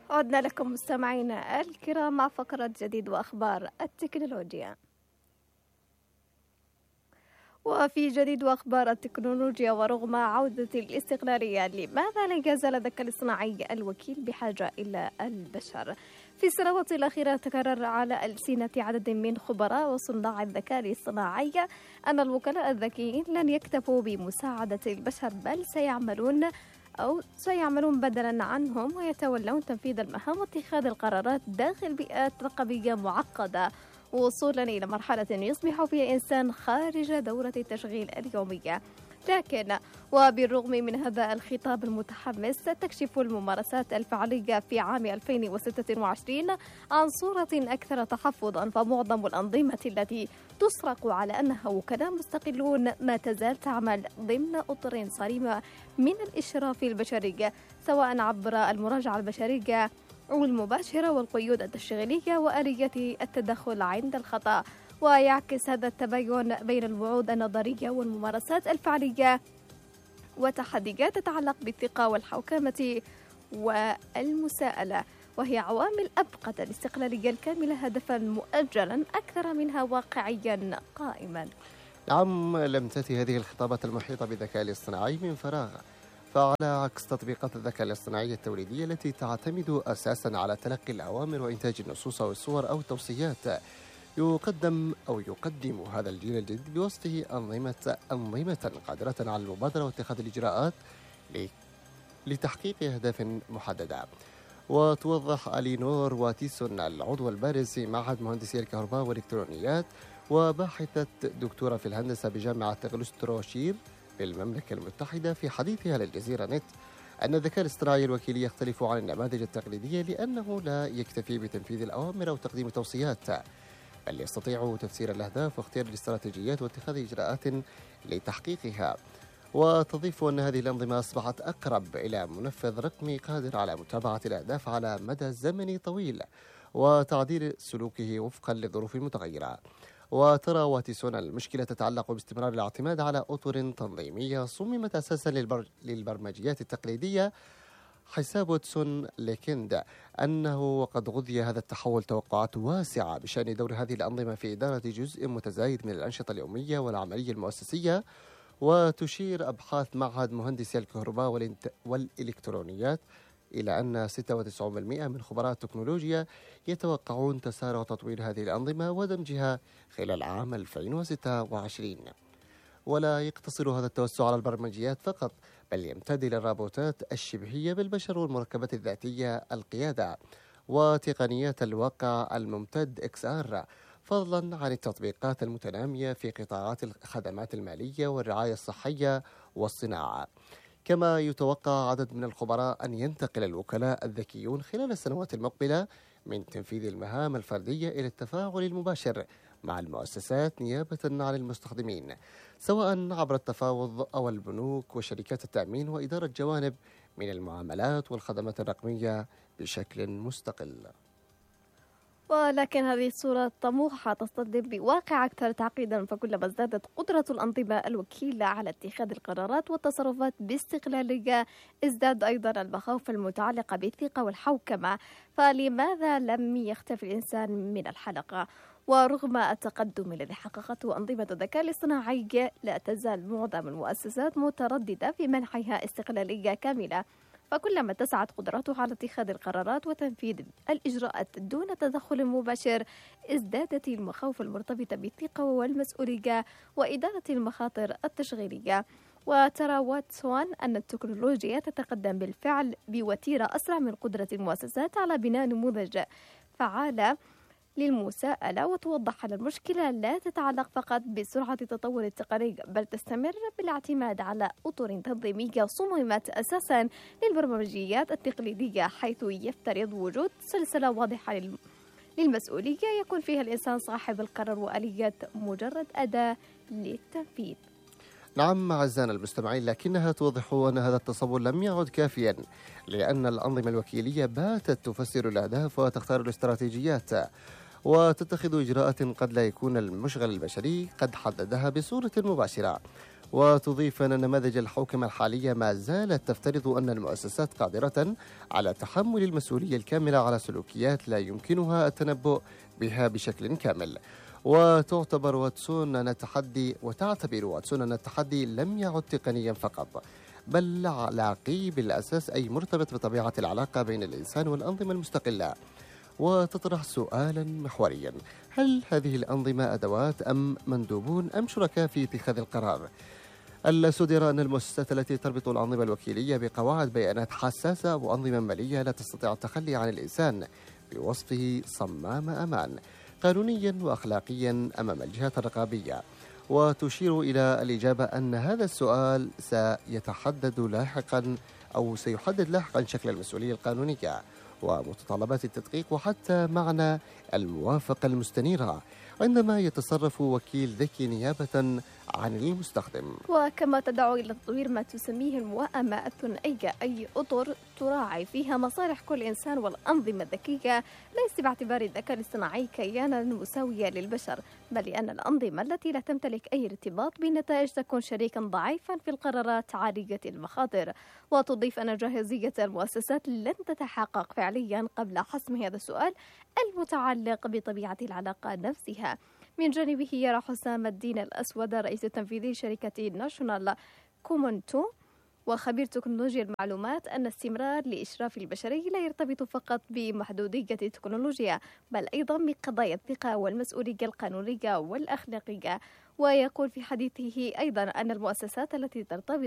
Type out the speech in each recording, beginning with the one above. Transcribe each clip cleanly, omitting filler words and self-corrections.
عدنا لكم مستمعينا الكرام مع فقرة جديد وأخبار التكنولوجيا. وفي جديد وأخبار التكنولوجيا، ورغم عودة الاستقلالية، لماذا لا يزال الذكاء الاصطناعي الوكيل بحاجة إلى البشر؟ في السنوات الأخيرة تكرر على ألسنة عدد من خبراء وصناع الذكاء الاصطناعي أن الوكلاء الذكيين لن يكتفوا بمساعدة البشر، بل سيعملون بدلا عنهم ويتولون تنفيذ المهام واتخاذ القرارات داخل بيئات رقمية معقدة، وصولا إلى مرحلة يصبح فيها الإنسان خارج دورة التشغيل اليومية. لكن وبالرغم من هذا الخطاب المتحمس، تكشف الممارسات الفعلية في عام 2026 عن صورة أكثر تحفظا، فمعظم الأنظمة التي تسرق على أنها وكلاء مستقلون ما تزال تعمل ضمن أطر صارمة من الإشراف البشري، سواء عبر المراجعة البشرية أو المباشرة والقيود التشغيلية وآلية التدخل عند الخطأ. ويعكس هذا التباين بين الوعود النظرية والممارسات الفعلية وتحديات تتعلق بالثقة والحوكمة والمساءلة، وهي عوامل أبقت الاستقلالية الكاملة هدفا مؤجلا أكثر منها واقعيا قائما. نعم، لم تأتي هذه الخطابات المحيطة بالذكاء الاصطناعي من فراغ، فعلى عكس تطبيقات الذكاء الاصطناعي التوريدية التي تعتمد أساسا على تلقي الأوامر وإنتاج النصوص أو الصور أو التوصيات، يقدم هذا الجيل الجديد بوصفه أنظمة قادرة على المبادرة واتخاذ الإجراءات لتحقيق أهداف محددة. وتوضح ألينور واتيسون، العضو البارز في معهد مهندسي الكهرباء والإلكترونيات وباحثة دكتورة في الهندسة بجامعة غلوستروشير بالمملكة المتحدة، في حديثها للجزيرة نت، أن الذكاء الاصطناعي الوكيلي يختلف عن النماذج التقليدية لأنه لا يكتفي بتنفيذ الأوامر أو تقديم توصيات، بل يستطيع تفسير الأهداف واختيار الاستراتيجيات واتخاذ إجراءات لتحقيقها. وتضيف أن هذه الأنظمة أصبحت أقرب إلى منفذ رقمي قادر على متابعة الأهداف على مدى زمني طويل وتعديل سلوكه وفقا للظروف المتغيرة. وترى واتيسون المشكلة تتعلق باستمرار الاعتماد على أطر تنظيمية صممت أساسا للبرمجيات التقليدية. حساب تسون ليكند أنه وقد غذي هذا التحول توقعات واسعة بشأن دور هذه الأنظمة في إدارة جزء متزايد من الأنشطة اليومية والعملية المؤسسية. وتشير أبحاث معهد مهندسي الكهرباء والإلكترونيات إلى أن 96% من خبراء التكنولوجيا يتوقعون تسارع تطوير هذه الأنظمة ودمجها خلال عام 2026. ولا يقتصر هذا التوسع على البرمجيات فقط، بل يمتد إلى الروبوتات الشبهية بالبشر والمركبات الذاتية القيادة وتقنيات الواقع الممتد XR، فضلا عن التطبيقات المتنامية في قطاعات الخدمات المالية والرعاية الصحية والصناعة. كما يتوقع عدد من الخبراء أن ينتقل الوكلاء الذكيون خلال السنوات المقبلة من تنفيذ المهام الفردية إلى التفاعل المباشر مع المؤسسات نيابة عن المستخدمين، سواء عبر التفاوض أو البنوك وشركات التأمين وإدارة جوانب من المعاملات والخدمات الرقمية بشكل مستقل. ولكن هذه الصورة الطموحة تصطدم بواقع أكثر تعقيدا، فكلما ازدادت قدرة الأنظمة الوكيلة على اتخاذ القرارات والتصرفات باستقلالية، ازداد أيضا المخاوف المتعلقة بالثقة والحوكمة. فلماذا لم يختفي الإنسان من الحلقة؟ ورغم التقدم الذي حققته أنظمة الذكاء الاصطناعي، لا تزال معظم المؤسسات مترددة في منحها استقلالية كاملة، فكلما اتسعت قدرته على اتخاذ القرارات وتنفيذ الإجراءات دون تدخل مباشر، ازدادت المخاوف المرتبطة بالثقة والمسؤولية وإدارة المخاطر التشغيلية. وترى واتسون أن التكنولوجيا تتقدم بالفعل بوتيرة أسرع من قدرة المؤسسات على بناء نموذج فعالة للمساءلة، وتوضح أن المشكلة لا تتعلق فقط بسرعة التطور التقني، بل تستمر بالاعتماد على أطر تنظيمية صممت أساسا للبرمجيات التقليدية، حيث يفترض وجود سلسلة واضحة للمسؤولية يكون فيها الإنسان صاحب القرار وآليات مجرد أداة للتنفيذ. نعم أعزائنا المستمعين، لكنها توضح أن هذا التصور لم يعد كافيا، لأن الأنظمة الوكيلية باتت تفسر الأهداف وتختار الاستراتيجيات وتتخذ إجراءات قد لا يكون المشغل البشري قد حددها بصورة مباشرة. وتضيف أن نماذج الحوكمة الحالية ما زالت تفترض أن المؤسسات قادرة على تحمل المسؤولية الكاملة على سلوكيات لا يمكنها التنبؤ بها بشكل كامل. وتعتبر واتسون أن التحدي لم يعد تقنيا فقط، بل علاقي بالأساس، أي مرتبط بطبيعة العلاقة بين الإنسان والأنظمة المستقلة. وتطرح سؤالا محوريا: هل هذه الأنظمة أدوات أم مندوبون أم شركاء في اتخاذ القرار؟ السود يرى أن المؤسسات التي تربط الأنظمة الوكيلية بقواعد بيانات حساسة وأنظمة مالية لا تستطيع التخلي عن الإنسان بوصفه صمام أمان قانونيا وأخلاقيا أمام الجهات الرقابية. وتشير إلى الإجابة أن هذا السؤال سيحدد لاحقا شكل المسؤولية القانونية ومتطلبات التدقيق وحتى معنى الموافقة المستنيرة عندما يتصرف وكيل ذكي نيابة عن المستخدم. وكما تدعو إلى تطوير ما تسميه الموائمة الثنائية، أي أطر تراعي فيها مصالح كل إنسان والأنظمة الذكية، ليس باعتبار الذكاء الاصطناعي كيانا مساويا للبشر، بل لأن الأنظمة التي لا تمتلك أي ارتباط بالنتائج تكون شريكا ضعيفا في القرارات عالية المخاطر. وتضيف أن جاهزية المؤسسات لن تتحقق فعليا قبل حسم هذا السؤال المتعلق بطبيعة العلاقة نفسها. من جانبه يرى حسام الدين الأسود الرئيس التنفيذي لشركة ناشونال كومونتو وخبير تكنولوجيا المعلومات أن استمرار الإشراف البشري لا يرتبط فقط بمحدودية التكنولوجيا، بل أيضا بقضايا الثقة والمسؤولية القانونية والأخلاقية. ويقول في حديثه أيضا أن المؤسسات التي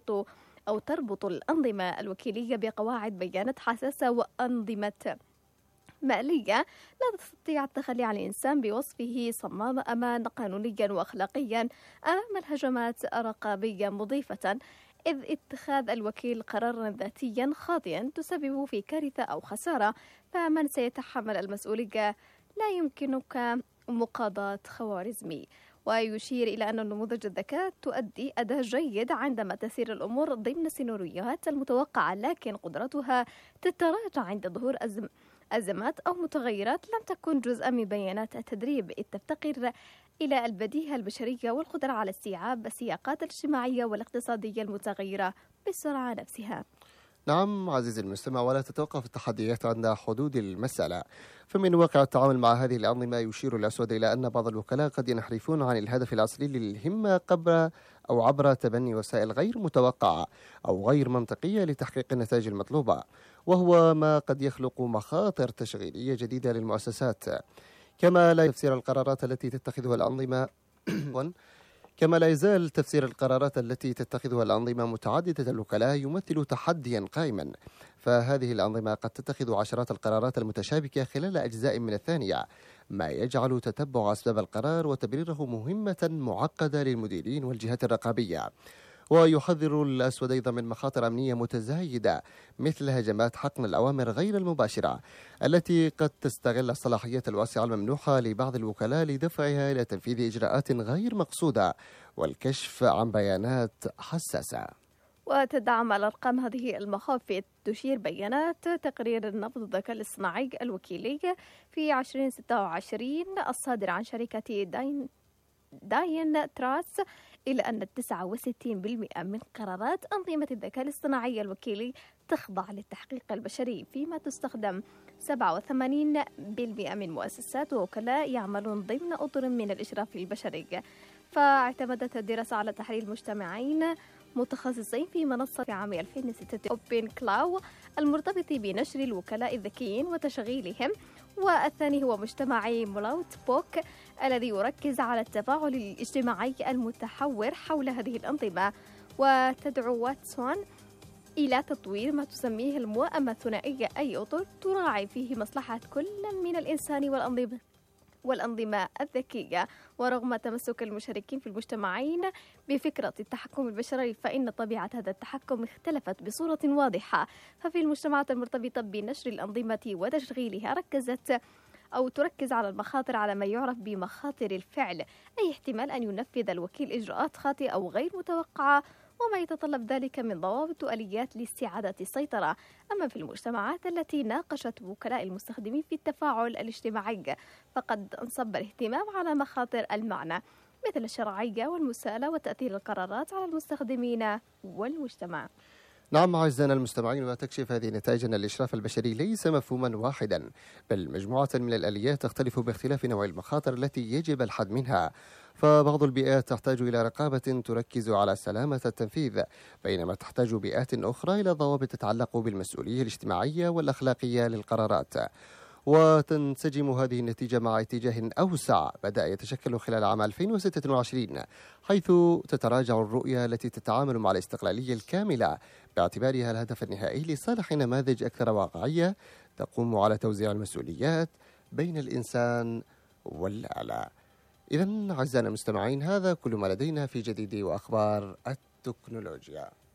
تربط الأنظمة الوكيلية بقواعد بيانات حساسة وأنظمة مالية لا تستطيع التخلي عن الإنسان بوصفه صمام أمان قانونيا وأخلاقيا أمام الهجمات الرقابية، مضيفة: إذ اتخاذ الوكيل قرارا ذاتيا خاطئا تسبب في كارثة أو خسارة، فمن سيتحمل المسؤولية؟ لا يمكنك مقاضاة خوارزمي. ويشير إلى أن نموذج الذكاء تؤدي أداء جيد عندما تسير الأمور ضمن السيناريوهات المتوقعة، لكن قدرتها تتراجع عند ظهور أزمات أو متغيرات لم تكن جزءا من بيانات التدريب، إذ تفتقر إلى البديهة البشرية والقدرة على استيعاب السياقات الاجتماعية والاقتصادية المتغيرة بالسرعة نفسها. نعم عزيزي المستمع، ولا تتوقف التحديات عند حدود المسألة. فمن واقع التعامل مع هذه الأنظمة يشير الأسود إلى أن بعض الوكلاء قد ينحرفون عن الهدف الأصلي للهمة عبر تبني وسائل غير متوقعة أو غير منطقية لتحقيق النتائج المطلوبة، وهو ما قد يخلق مخاطر تشغيلية جديدة للمؤسسات. كما لا تفسير القرارات التي تتخذها الأنظمة كما لا يزال تفسير القرارات التي تتخذها الأنظمة متعددة الوكلاء يمثل تحديا قائما، فهذه الأنظمة قد تتخذ عشرات القرارات المتشابكة خلال أجزاء من الثانية، ما يجعل تتبع أسباب القرار وتبريره مهمة معقدة للمديرين والجهات الرقابية. ويحذر الأسود أيضا من مخاطر أمنية متزايدة مثل هجمات حقن الأوامر غير المباشرة التي قد تستغل الصلاحيات الواسعة الممنوحة لبعض الوكلاء لدفعها إلى تنفيذ إجراءات غير مقصودة والكشف عن بيانات حساسة. وتدعم الأرقام هذه المخاوف. تشير بيانات تقرير نبض الذكاء الاصطناعي الوكيلي في 2026 الصادر عن شركة داين تراس إلى أن 69% من قرارات أنظمة الذكاء الاصطناعي الوكيلي تخضع للتحقيق البشري، فيما تستخدم 87% من مؤسسات ووكلاء يعملون ضمن أطر من الإشراف البشري. فاعتمدت الدراسة على تحليل مجتمعين متخصصين في منصة في عام 2006 أوبن كلاو المرتبط بنشر الوكلاء الذكيين وتشغيلهم، والثاني هو مجتمع ملاوت بوك الذي يركز على التفاعل الاجتماعي المتحور حول هذه الأنظمة. وتدعو واتسون إلى تطوير ما تسميه الموائمة الثنائية، أي أطر تراعي فيه مصلحة كل من الإنسان والأنظمة الذكية. ورغم تمسك المشاركين في المجتمعين بفكرة التحكم البشري، فإن طبيعة هذا التحكم اختلفت بصورة واضحة. ففي المجتمعات المرتبطة بنشر الأنظمة وتشغيلها تركز على المخاطر على ما يعرف بمخاطر الفعل، أي احتمال أن ينفذ الوكيل إجراءات خاطئة أو غير متوقعة، وما يتطلب ذلك من ضوابط وآليات لاستعادة السيطرة. أما في المجتمعات التي ناقشت وكلاء المستخدمين في التفاعل الاجتماعي، فقد انصب الاهتمام على مخاطر المعنى، مثل الشرعية والمساءلة وتأثير القرارات على المستخدمين والمجتمع. نعم أعزائنا المستمعين، وتكشف هذه النتائج أن الإشراف البشري ليس مفهوما واحدا، بل مجموعة من الآليات تختلف باختلاف نوع المخاطر التي يجب الحد منها. فبعض البيئات تحتاج إلى رقابة تركز على سلامة التنفيذ، بينما تحتاج بيئات أخرى إلى ضوابط تتعلق بالمسؤولية الاجتماعية والأخلاقية للقرارات. وتنسجم هذه النتيجة مع اتجاه أوسع بدأ يتشكل خلال عام 2026، حيث تتراجع الرؤية التي تتعامل مع الاستقلالية الكاملة باعتبارها الهدف النهائي لصالح نماذج أكثر واقعية تقوم على توزيع المسؤوليات بين الإنسان والآلة. إذن أعزائنا المستمعين، هذا كل ما لدينا في جديد وأخبار التكنولوجيا.